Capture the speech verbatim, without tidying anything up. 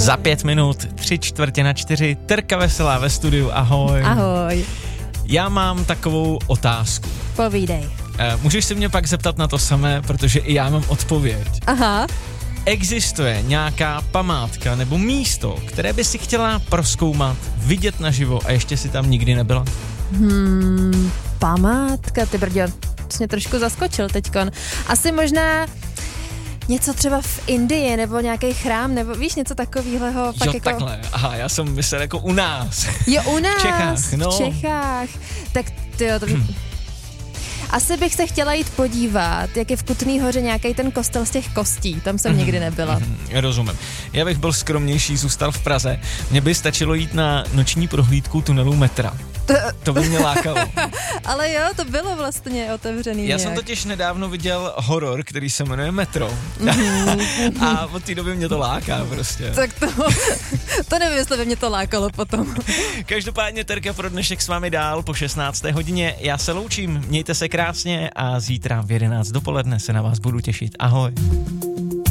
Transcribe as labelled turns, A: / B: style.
A: Za pět minut, tři čtvrtě na čtyři, Terka Veselá ve studiu, ahoj.
B: Ahoj.
A: Já mám takovou otázku.
B: Povídej.
A: E, můžeš se mě pak zeptat na to samé, protože i já mám odpověď.
B: Aha.
A: Existuje nějaká památka nebo místo, které by si chtěla prozkoumat, vidět naživo a ještě si tam nikdy nebyla?
B: Hmm, památka, ty brďo, jsi mě trošku zaskočil teďkon. Asi možná něco třeba v Indii, nebo nějaký chrám, nebo víš, něco takového.
A: Jo,
B: jako...
A: takhle, aha, já jsem myslel jako u nás.
B: Jo, u nás,
A: v Čechách, no.
B: v Čechách. Tak tyjo, to by... Asi bych se chtěla jít podívat, jak je v Kutný Hoře nějaký ten kostel z těch kostí, tam jsem nikdy nebyla.
A: Rozumím. Já bych byl skromnější, zůstal v Praze. Mně by stačilo jít na noční prohlídku tunelu metra.
B: To,
A: to by mě lákalo.
B: Ale jo, to bylo vlastně otevřený
A: Já
B: nějak.
A: jsem totiž nedávno viděl horor, který se jmenuje Metro. A od té doby mě to láká prostě.
B: Tak to, to nevím, jestli by mě to lákalo potom.
A: Každopádně Terka pro dnešek s vámi dál po šestnácté hodině. Já se loučím, mějte se krásně a zítra v jedenáct dopoledne se na vás budu těšit. Ahoj.